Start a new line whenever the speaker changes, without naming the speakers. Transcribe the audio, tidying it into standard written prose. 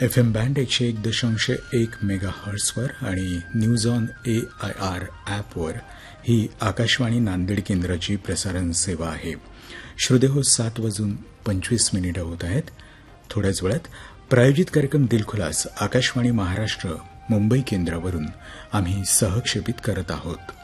FM band 101.1 मेगाहर्ट्झवर आणि news on AIR ॲपवर ही आकाशवाणी नांदेड केंद्राची प्रसारण सेवा आहे. श्रोतेहो 7:25 होत आहेत. थोड्याच वेळात प्रायोजित कार्यक्रम दिलखुलास आकाशवाणी महाराष्ट्र मुंबई केंद्रावरून आम्ही सहक्षेपित करत आहोत.